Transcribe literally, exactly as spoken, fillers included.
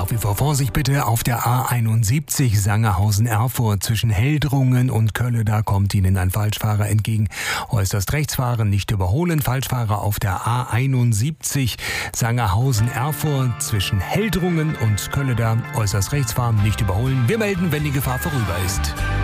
Nach wie vor Vorsicht bitte auf der A einundsiebzig Sangerhausen-Erfurt zwischen Heldrungen und Kölle. Da kommt Ihnen ein Falschfahrer entgegen. Äußerst rechts fahren, nicht überholen. Falschfahrer auf der A einundsiebzig Sangerhausen-Erfurt zwischen Heldrungen und Kölle. Da äußerst rechts fahren, nicht überholen. Wir melden, wenn die Gefahr vorüber ist.